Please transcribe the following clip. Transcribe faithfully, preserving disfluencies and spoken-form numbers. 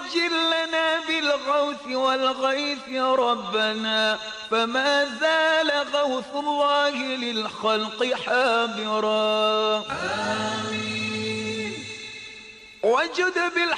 وعجل لنا بالغوث والغيث ربنا، فما زال غوث الله للخلق حابرا. آمين. وجد بالحق